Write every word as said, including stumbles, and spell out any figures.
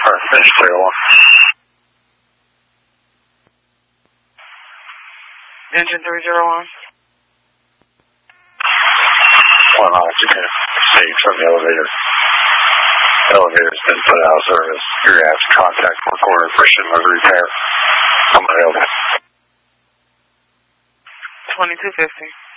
Alright, finish three oh one. Engine three zero one. One off, you can see from the elevator. Elevator's been put out of service. You're going to have to contact work order for shipment repair. I'm available. twenty-two fifty.